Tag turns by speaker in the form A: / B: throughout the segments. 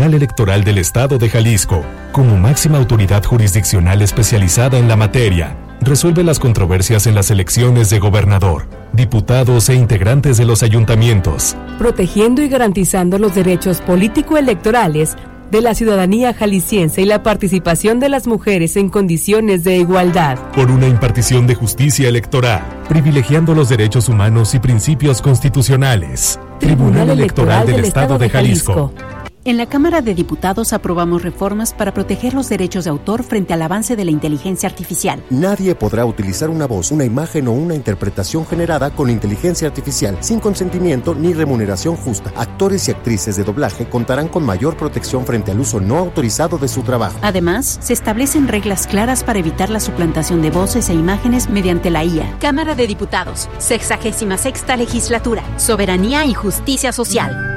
A: Tribunal Electoral del Estado de Jalisco, como máxima autoridad jurisdiccional especializada en la materia, resuelve las controversias en las elecciones de gobernador, diputados e integrantes de los ayuntamientos,
B: protegiendo y garantizando los derechos político-electorales de la ciudadanía jalisciense y la participación de las mujeres en condiciones de igualdad.
A: Por una impartición de justicia electoral, privilegiando los derechos humanos y principios constitucionales. Tribunal Electoral del Estado de Jalisco.
C: En la Cámara de Diputados aprobamos reformas para proteger los derechos de autor frente al avance de la inteligencia artificial.
D: Nadie podrá utilizar una voz, una imagen o una interpretación generada con inteligencia artificial sin consentimiento ni remuneración justa. Actores y actrices de doblaje contarán con mayor protección frente al uso no autorizado de su trabajo.
C: Además, se establecen reglas claras para evitar la suplantación de voces e imágenes mediante la IA. Cámara de Diputados, 66ª Legislatura, Soberanía y Justicia Social.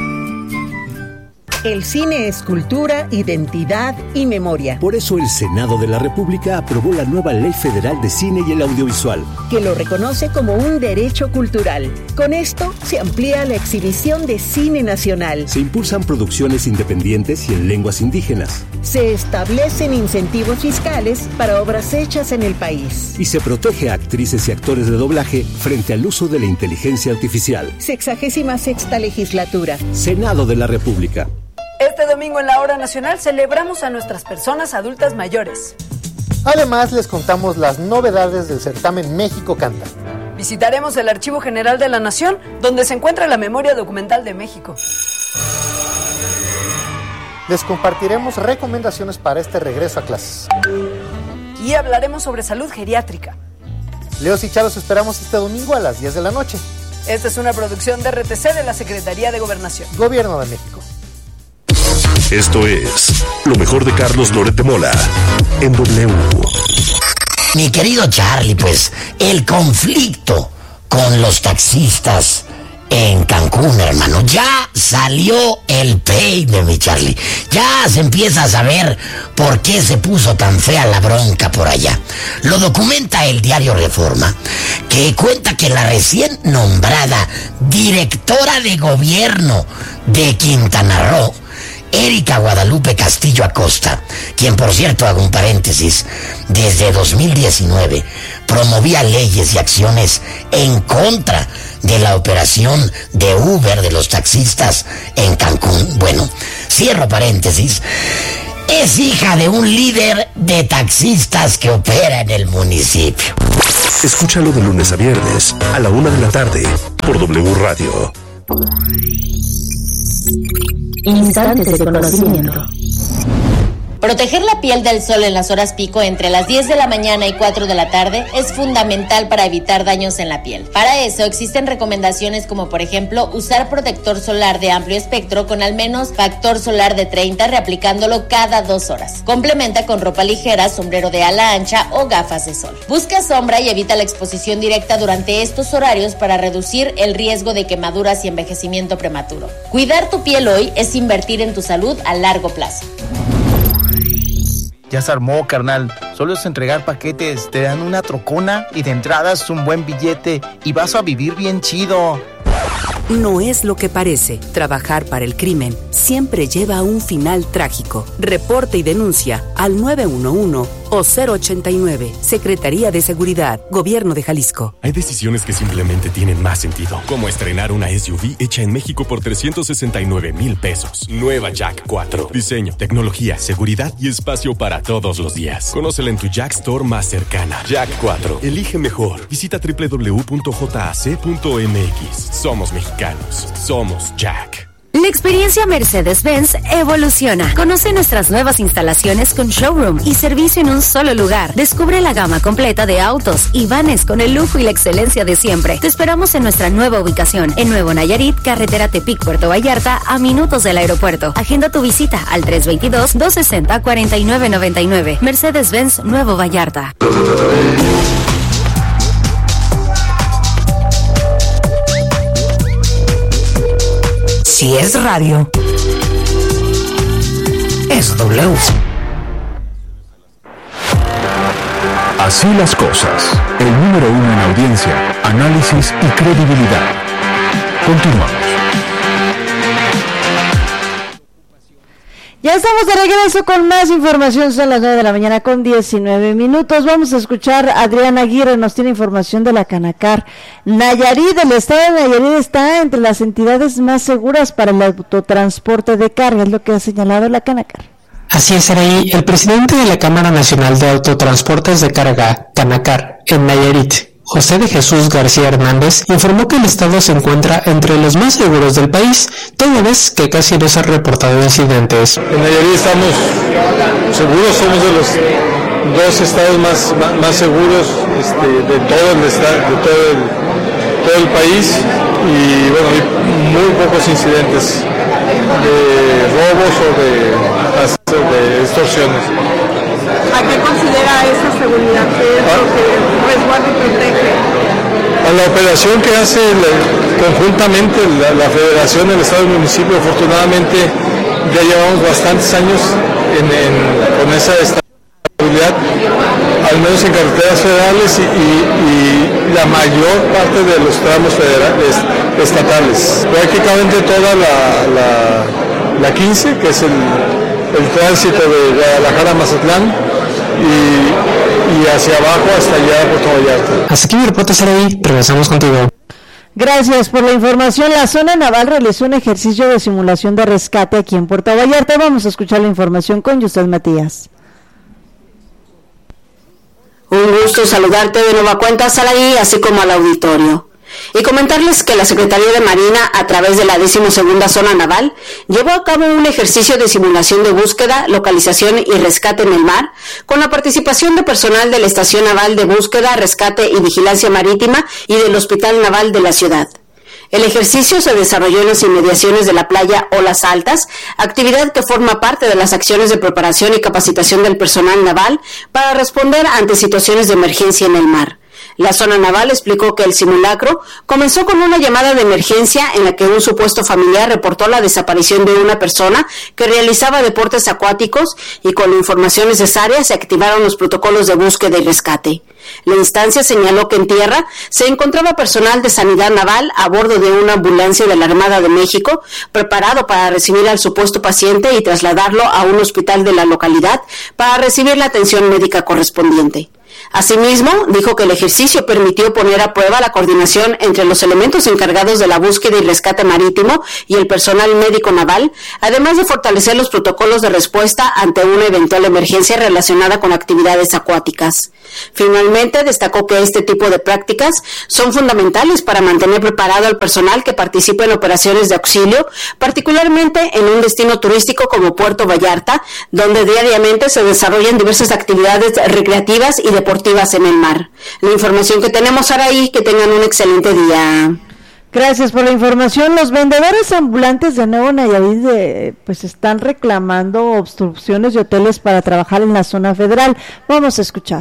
E: El cine es cultura, identidad y memoria.
F: Por eso el Senado de la República aprobó la nueva Ley Federal de Cine y el Audiovisual,
E: que lo reconoce como un derecho cultural. Con esto se amplía la exhibición de cine nacional.
F: Se impulsan producciones independientes y en lenguas indígenas.
E: Se establecen incentivos fiscales para obras hechas en el país.
F: Y se protege a actrices y actores de doblaje frente al uso de la inteligencia artificial.
E: 66ª Legislatura.
F: Senado de la República.
G: Este domingo en la Hora Nacional celebramos a nuestras personas adultas mayores.
H: Además, les contamos las novedades del certamen México Canta.
G: Visitaremos el Archivo General de la Nación, donde se encuentra la memoria documental de México.
H: Les compartiremos recomendaciones para este regreso a clases.
G: Y hablaremos sobre salud geriátrica.
H: Leos y Charos esperamos este domingo a las 10 de la noche.
G: Esta es una producción de RTC de la Secretaría de Gobernación.
H: Gobierno de México.
I: Esto es lo mejor de Carlos Loret de Mola en W.
J: Mi querido Charlie, pues el conflicto con los taxistas en Cancún, hermano, ya salió el peine, mi Charlie. Ya se empieza a saber por qué se puso tan fea la bronca por allá. Lo documenta el diario Reforma, que cuenta que la recién nombrada directora de gobierno de Quintana Roo, Erika Guadalupe Castillo Acosta, quien, por cierto, hago un paréntesis, desde 2019 promovía leyes y acciones en contra de la operación de Uber de los taxistas en Cancún. Bueno, cierro paréntesis. Es hija de un líder de taxistas que opera en el municipio.
I: Escúchalo de lunes a viernes a la 1 de la tarde por W Radio.
K: Instantes de conocimiento.
L: Proteger la piel del sol en las horas pico entre las 10 de la mañana y 4 de la tarde es fundamental para evitar daños en la piel. Para eso existen recomendaciones como, por ejemplo, usar protector solar de amplio espectro con al menos factor solar de 30, reaplicándolo cada 2 horas. Complementa con ropa ligera, sombrero de ala ancha o gafas de sol. Busca sombra y evita la exposición directa durante estos horarios para reducir el riesgo de quemaduras y envejecimiento prematuro. Cuidar tu piel hoy es invertir en tu salud a largo plazo.
M: Ya se armó, carnal. Solo es entregar paquetes, te dan una trocona y de entrada es un buen billete y vas a vivir bien chido.
N: No es lo que parece. Trabajar para el crimen siempre lleva a un final trágico. Reporte y denuncia al 911 o 089. Secretaría de Seguridad, Gobierno de Jalisco.
A: Hay decisiones que simplemente tienen más sentido, como estrenar una SUV hecha en México por 369,000 pesos. Nueva Jack 4. Diseño, tecnología, seguridad y espacio para todos los días. Conócela en tu Jack Store más cercana. Jack 4. Elige mejor. Visita www.jac.mx. Somos mexicanos. Somos Jack.
O: La experiencia Mercedes-Benz evoluciona. Conoce nuestras nuevas instalaciones con showroom y servicio en un solo lugar. Descubre la gama completa de autos y vanes con el lujo y la excelencia de siempre. Te esperamos en nuestra nueva ubicación, en Nuevo Nayarit, carretera Tepic, Puerto Vallarta, a minutos del aeropuerto. Agenda tu visita al 322-260-4999. Mercedes-Benz Nuevo Vallarta.
J: Si es radio, es W.
P: Así las cosas. El número 1 en audiencia, análisis y credibilidad. Continuamos.
Q: Ya estamos de regreso con más información, son las 9 de la mañana con 19 minutos. Vamos a escuchar a Adriana Aguirre, nos tiene información de la Canacar. Nayarit, el estado de Nayarit está entre las entidades más seguras para el autotransporte de carga, es lo que ha señalado la Canacar.
R: Así es, Araí. El presidente de la Cámara Nacional de Autotransportes de Carga, Canacar, en Nayarit, José de Jesús García Hernández, informó que el estado se encuentra entre los más seguros del país, toda vez que casi no se han reportado incidentes.
S: En Nayarit estamos seguros, somos de los dos estados más seguros de todo el estado, todo el país, y bueno, hay muy pocos incidentes de robos o de extorsiones.
T: ¿A qué considera esa seguridad? ¿Qué es lo que resguarda y protege?
S: A la operación que hace conjuntamente la Federación, el Estado y el municipio. Afortunadamente ya llevamos bastantes años con esa estabilidad, al menos en carreteras federales y la mayor parte de los tramos estatales. Prácticamente toda la 15, que es el tránsito de Guadalajara a Mazatlán, y hacia abajo hasta allá a Puerto Vallarta.
R: Hasta aquí mi reporte, Saraí. Regresamos contigo.
Q: Gracias por la información. La zona naval realizó un ejercicio de simulación de rescate aquí en Puerto Vallarta. Vamos a escuchar la información con Yusel Matías.
U: Un gusto saludarte de nueva cuenta, Saraí, así como al auditorio. Y comentarles que la Secretaría de Marina, a través de la 12ª Zona Naval, llevó a cabo un ejercicio de simulación de búsqueda, localización y rescate en el mar, con la participación de personal de la Estación Naval de Búsqueda, Rescate y Vigilancia Marítima y del Hospital Naval de la ciudad. El ejercicio se desarrolló en las inmediaciones de la playa Olas Altas, actividad que forma parte de las acciones de preparación y capacitación del personal naval para responder ante situaciones de emergencia en el mar. La zona naval explicó que el simulacro comenzó con una llamada de emergencia en la que un supuesto familiar reportó la desaparición de una persona que realizaba deportes acuáticos, y con la información necesaria se activaron los protocolos de búsqueda y rescate. La instancia señaló que en tierra se encontraba personal de sanidad naval a bordo de una ambulancia de la Armada de México, preparado para recibir al supuesto paciente y trasladarlo a un hospital de la localidad para recibir la atención médica correspondiente. Asimismo, dijo que el ejercicio permitió poner a prueba la coordinación entre los elementos encargados de la búsqueda y rescate marítimo y el personal médico naval, además de fortalecer los protocolos de respuesta ante una eventual emergencia relacionada con actividades acuáticas. Finalmente, destacó que este tipo de prácticas son fundamentales para mantener preparado al personal que participa en operaciones de auxilio, particularmente en un destino turístico como Puerto Vallarta, donde diariamente se desarrollan diversas actividades recreativas y deportivas en el mar. La información que tenemos ahora ahí, que tengan un excelente día.
Q: Gracias por la información. Los vendedores ambulantes de Nuevo Nayarit pues están reclamando obstrucciones de hoteles para trabajar en la zona federal. Vamos a escuchar.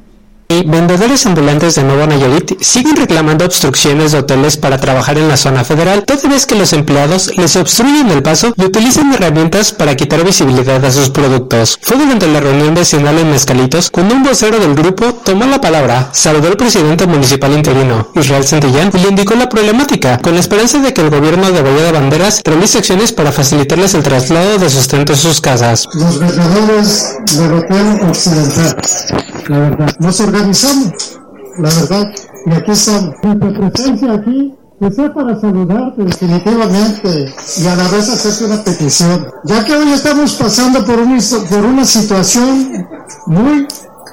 R: Vendedores ambulantes de Nuevo Nayarit siguen reclamando obstrucciones de hoteles para trabajar en la zona federal, toda vez que los empleados les obstruyen el paso y utilizan herramientas para quitar visibilidad a sus productos. Fue durante la reunión vecinal en Mezcalitos cuando un vocero del grupo tomó la palabra, saludó al presidente municipal interino, Israel Santillán, y le indicó la problemática, con la esperanza de que el gobierno de Bahía de Banderas realice acciones para facilitarles el traslado de sustento a sus casas.
V: Los vendedores del Hotel Occidental, la verdad, nos organizamos, la verdad, y aquí estamos. Nuestra presencia aquí pues es para saludarte definitivamente y a la vez hacerte una petición, ya que hoy estamos pasando por una situación muy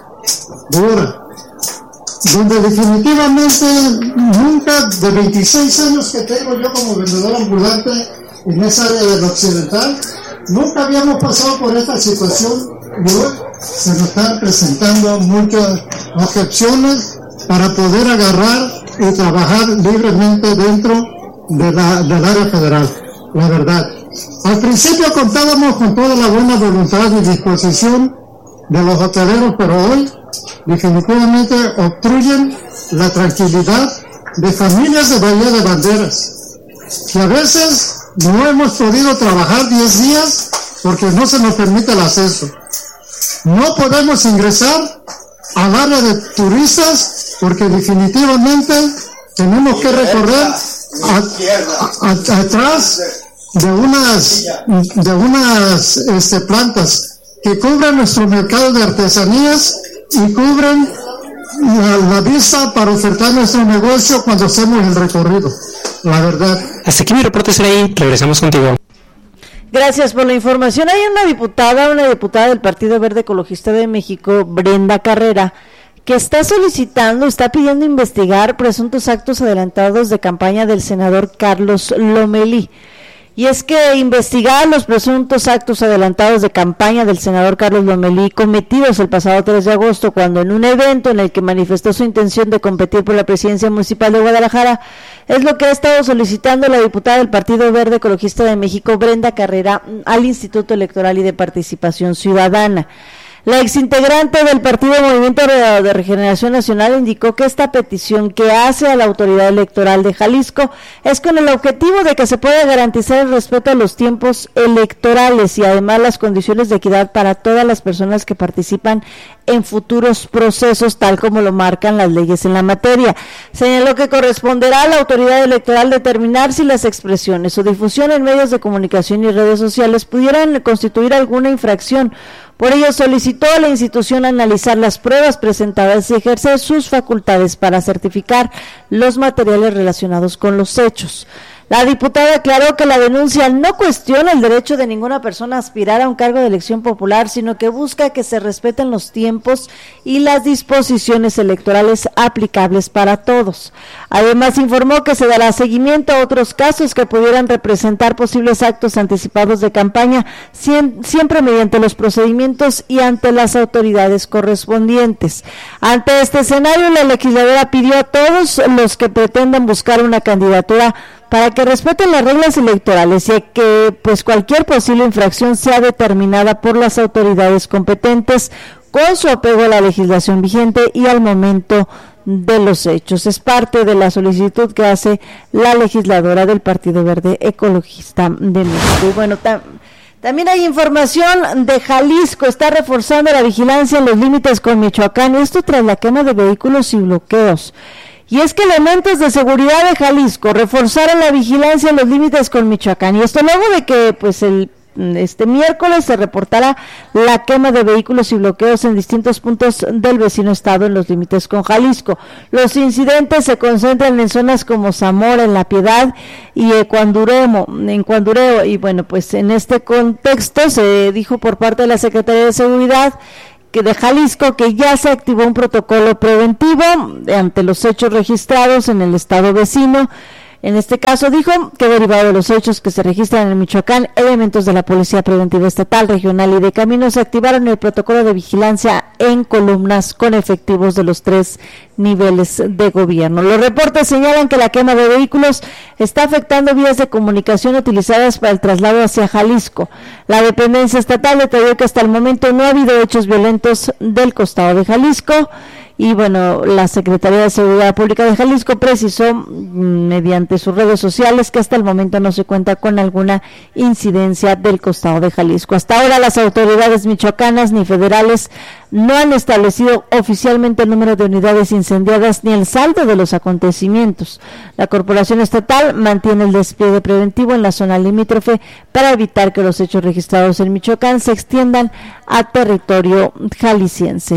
V: dura, donde definitivamente nunca, de 26 años que tengo yo como vendedor ambulante en esa área del Occidental, nunca habíamos pasado por esta situación, y hoy se nos están presentando muchas objeciones para poder agarrar y trabajar libremente dentro del área federal, la verdad. Al principio contábamos con toda la buena voluntad y disposición de los hoteleros, pero hoy definitivamente obstruyen la tranquilidad de familias de Bahía de Banderas, que a veces no hemos podido trabajar 10 días porque no se nos permite el acceso. No podemos ingresar al área de turistas porque definitivamente tenemos que recorrer atrás de unas plantas que cubren nuestro mercado de artesanías y cubren la vista para ofertar nuestro negocio cuando hacemos el recorrido, la verdad.
R: Hasta aquí mi reporte, Saraí. Regresamos contigo.
Q: Gracias por la información. Hay una diputada del Partido Verde Ecologista de México, Brenda Carrera, que está pidiendo investigar presuntos actos adelantados de campaña del senador Carlos Lomelí. Y es que investigar los presuntos actos adelantados de campaña del senador Carlos Lomelí cometidos el pasado 3 de agosto, cuando en un evento en el que manifestó su intención de competir por la presidencia municipal de Guadalajara, es lo que ha estado solicitando la diputada del Partido Verde Ecologista de México, Brenda Carrera, al Instituto Electoral y de Participación Ciudadana. La exintegrante del Partido Movimiento de Regeneración Nacional indicó que esta petición que hace a la autoridad electoral de Jalisco es con el objetivo de que se pueda garantizar el respeto a los tiempos electorales y además las condiciones de equidad para todas las personas que participan en futuros procesos, tal como lo marcan las leyes en la materia. Señaló que corresponderá a la autoridad electoral determinar si las expresiones o difusión en medios de comunicación y redes sociales pudieran constituir alguna infracción. Por ello solicitó a la institución analizar las pruebas presentadas y ejercer sus facultades para certificar los materiales relacionados con los hechos. La diputada aclaró que la denuncia no cuestiona el derecho de ninguna persona a aspirar a un cargo de elección popular, sino que busca que se respeten los tiempos y las disposiciones electorales aplicables para todos. Además, informó que se dará seguimiento a otros casos que pudieran representar posibles actos anticipados de campaña, siempre mediante los procedimientos y ante las autoridades correspondientes. Ante este escenario, la legisladora pidió a todos los que pretendan buscar una candidatura para que respeten las reglas electorales y que cualquier posible infracción sea determinada por las autoridades competentes con su apego a la legislación vigente y al momento de los hechos. Es parte de la solicitud que hace la legisladora del Partido Verde Ecologista de México. Y bueno, también hay información de Jalisco. Está reforzando la vigilancia en los límites con Michoacán, esto tras la quema de vehículos y bloqueos. Y es que elementos de seguridad de Jalisco reforzaron la vigilancia en los límites con Michoacán. Y esto luego de que este miércoles se reportara la quema de vehículos y bloqueos en distintos puntos del vecino estado en los límites con Jalisco. Los incidentes se concentran en zonas como Zamora, en La Piedad y en Cuandureo. Y bueno, en este contexto se dijo por parte de la Secretaría de Seguridad de Jalisco que ya se activó un protocolo preventivo ante los hechos registrados en el estado vecino. En este caso dijo que derivado de los hechos que se registran en Michoacán, elementos de la Policía Preventiva Estatal, Regional y de Caminos activaron el protocolo de vigilancia en columnas con efectivos de los 3 niveles de gobierno. Los reportes señalan que la quema de vehículos está afectando vías de comunicación utilizadas para el traslado hacia Jalisco. La dependencia estatal detalló que hasta el momento no ha habido hechos violentos del costado de Jalisco. Y bueno, la Secretaría de Seguridad Pública de Jalisco precisó mediante sus redes sociales que hasta el momento no se cuenta con alguna incidencia del costado de Jalisco. Hasta ahora las autoridades michoacanas ni federales no han establecido oficialmente el número de unidades incendiadas ni el saldo de los acontecimientos. La Corporación Estatal mantiene el despliegue preventivo en la zona limítrofe para evitar que los hechos registrados en Michoacán se extiendan a territorio jalisciense.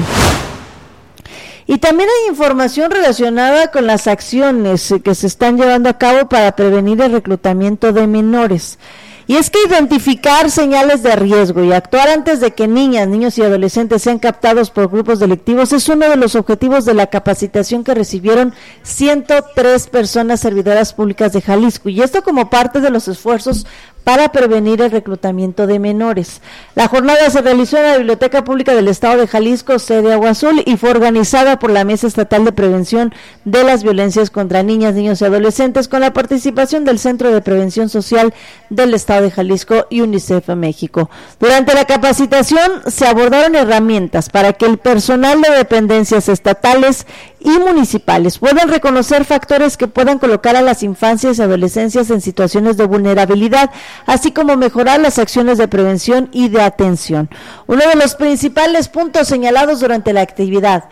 Q: Y también hay información relacionada con las acciones que se están llevando a cabo para prevenir el reclutamiento de menores. Y es que identificar señales de riesgo y actuar antes de que niñas, niños y adolescentes sean captados por grupos delictivos es uno de los objetivos de la capacitación que recibieron 103 personas servidoras públicas de Jalisco. Y esto como parte de los esfuerzos para prevenir el reclutamiento de menores. La jornada se realizó en la Biblioteca Pública del Estado de Jalisco, sede Agua Azul, y fue organizada por la Mesa Estatal de Prevención de las Violencias contra Niñas, Niños y Adolescentes, con la participación del Centro de Prevención Social del Estado de Jalisco y UNICEF México. Durante la capacitación se abordaron herramientas para que el personal de dependencias estatales y municipales puedan reconocer factores que puedan colocar a las infancias y adolescencias en situaciones de vulnerabilidad, así como mejorar las acciones de prevención y de atención. Uno de los principales puntos señalados durante la actividad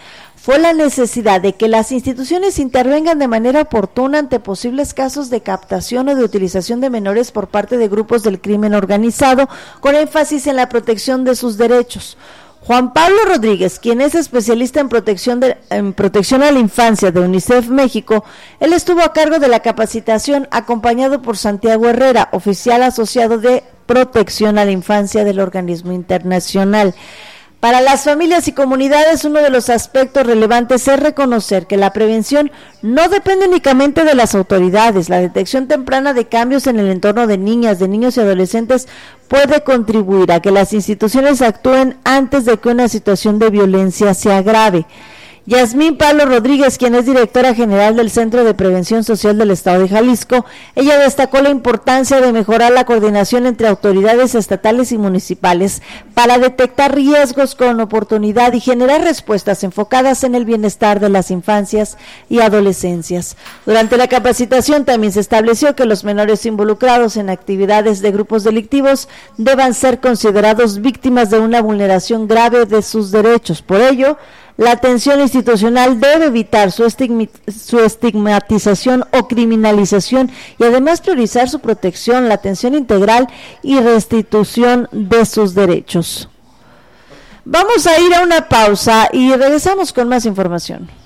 Q: fue la necesidad de que las instituciones intervengan de manera oportuna ante posibles casos de captación o de utilización de menores por parte de grupos del crimen organizado, con énfasis en la protección de sus derechos. Juan Pablo Rodríguez, quien es especialista en protección a la infancia de UNICEF México, él estuvo a cargo de la capacitación acompañado por Santiago Herrera, oficial asociado de protección a la infancia del organismo internacional. Para las familias y comunidades, uno de los aspectos relevantes es reconocer que la prevención no depende únicamente de las autoridades. La detección temprana de cambios en el entorno de niñas, de niños y adolescentes puede contribuir a que las instituciones actúen antes de que una situación de violencia se agrave. Yasmín Pablo Rodríguez, quien es directora general del Centro de Prevención Social del Estado de Jalisco, ella destacó la importancia de mejorar la coordinación entre autoridades estatales y municipales para detectar riesgos con oportunidad y generar respuestas enfocadas en el bienestar de las infancias y adolescencias. Durante la capacitación también se estableció que los menores involucrados en actividades de grupos delictivos deban ser considerados víctimas de una vulneración grave de sus derechos. Por ello, la atención institucional debe evitar su estigmatización o criminalización y además priorizar su protección, la atención integral y restitución de sus derechos. Vamos a ir a una pausa y regresamos con más información.